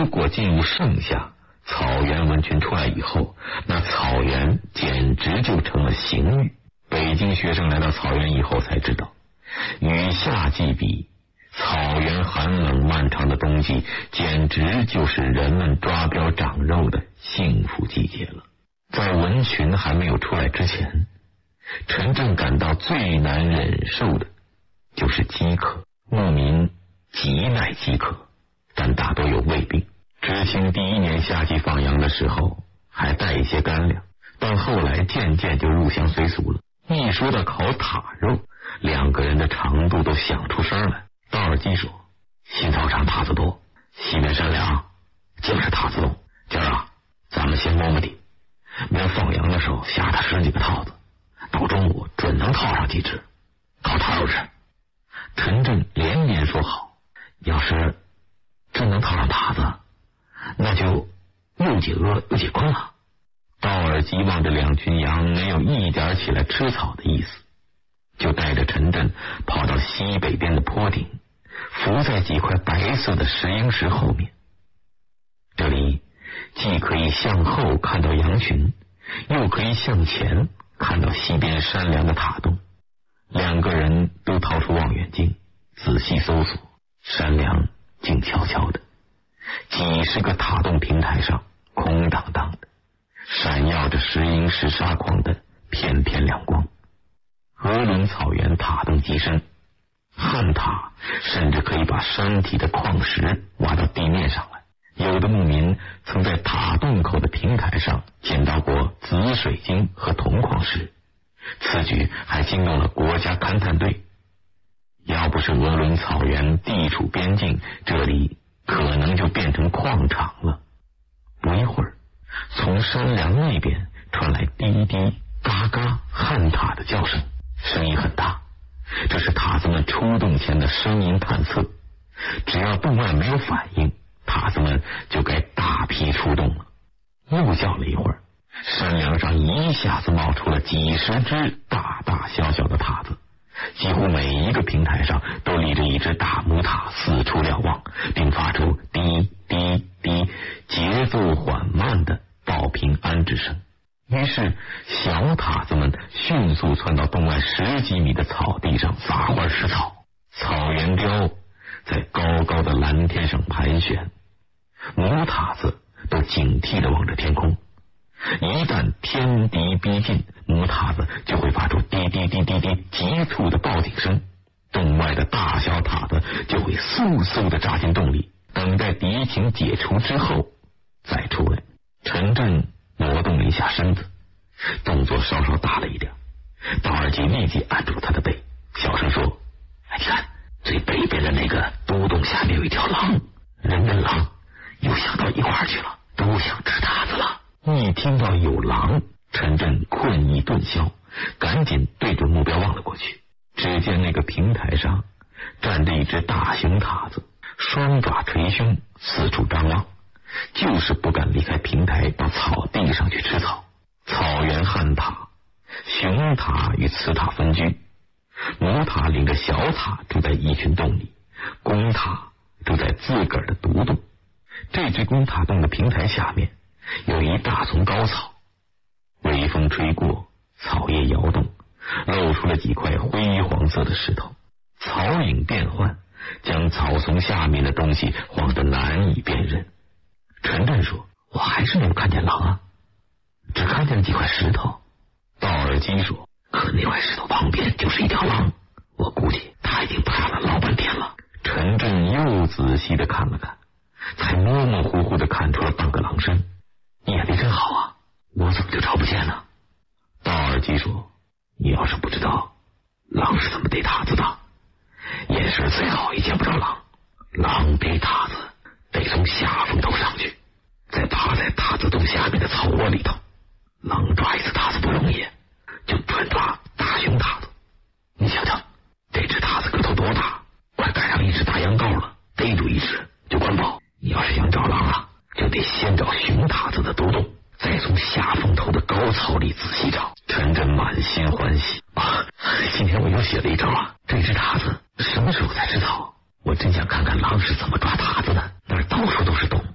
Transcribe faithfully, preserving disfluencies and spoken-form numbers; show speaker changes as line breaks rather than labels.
如果进入盛夏，草原蚊群出来以后，那草原简直就成了刑狱。北京学生来到草原以后才知道，与夏季比，草原寒冷漫长的冬季简直就是人们抓膘长肉的幸福季节了。在蚊群还没有出来之前，陈震感到最难忍受的就是饥渴。牧民极耐饥渴，但大多有胃病。知青第一年夏季放羊的时候还带一些干粮，但后来渐渐就入乡随俗了。一说到烤塔肉，两个人的肠肚都响出声来。道尔基说，新草场塔子多，西面山梁就是塔子洞，今儿啊咱们先摸摸底，明儿放羊的时候下他十几个套子，到中午准能套上几只，烤塔肉吃。陈震连连说好，要是真能套上塔子，那就又解饿又解困了。道尔基望着两群羊没有一点起来吃草的意思，就带着陈震跑到西北边的坡顶，伏在几块白色的石英石后面。这里既可以向后看到羊群，又可以向前看到西边山梁的塔洞。两个人都掏出望远镜，仔细搜索，山梁静悄悄的，几十个塔洞平台上空荡荡的，闪耀着石英石砂矿的片片亮光。鄂伦草原塔洞极深，旱塔甚至可以把山体的矿石挖到地面上来。有的牧民曾在塔洞口的平台上捡到过紫水晶和铜矿石，此举还惊动了国家勘探队。要不是鄂伦草原地处边境，这里可能就变成矿场了。不一会儿，从山梁那边传来滴滴嘎嘎焊塔的叫声，声音很大，这是塔子们出动前的声音探测。只要洞外没有反应，塔子们就该大批出动了。又叫了一会儿，山梁上一下子冒出了几十只大大小小的塔子，几乎每一个平台上都立着一只大木塔，四处瞭望，并发出滴滴滴节奏缓慢的报平安之声。于是小塔子们迅速窜到洞外十几米的草地上撒欢吃草。草原雕在高高的蓝天上盘旋，母塔子都警惕地望着天空。一旦天敌逼近，母塔子就会发出滴滴滴滴滴急促的报警声，洞外的大小塔子就会嗖嗖地扎进洞里，等待敌情解除之后再出来。陈震挪动了一下身子，动作稍稍大了一点。道尔基立即按住了他的背，小声说，哎，你看最北边的那个独洞下面有一条狼，人跟狼又想到一块儿去了，都想吃塔子了。一听到有狼，陈震困意顿消，赶紧对准目标望了过去。只见那个平台上站着一只大熊塔子，双爪捶胸，四处张望，就是不敢离开平台到草地上去吃草。草原旱塔，雄塔与雌塔分居，母塔领着小塔住在一群洞里，公塔住在自个儿的独洞。这只公塔洞的平台下面有一大丛高草，微风吹过，草叶摇动，露出了几块灰黄色的石头，草影变幻，将草丛下面的东西晃得难以辨认。陈震说，我还是没有看见狼啊，只看见了几块石头。道尔基说，可那块石头旁边就是一条狼，我估计他已经爬了老半天了。陈震又仔细地看了看，才模模糊糊地看出了半个狼身。眼力真好啊，我怎么就瞧不见呢？道尔基说，你要是不知道狼是怎么逮塔子的，眼神最好也见不着狼。狼逮塔子得从下风头上去，再爬在塔子洞下面的草窝里头。狼抓一次塔子不容易，就专抓大熊塔子。你瞧瞧，这只塔子个头多大，快赶上一只大羊羔了，逮住一只就管饱。你要是想找狼啊，就得先找熊塔子的独洞，再从下风头的高草里仔细找。陈震满心欢喜啊，今天我又学了一招啊！这只塔子什么时候才吃草？我真想看看狼是怎么抓塔子的，那儿到处都是洞。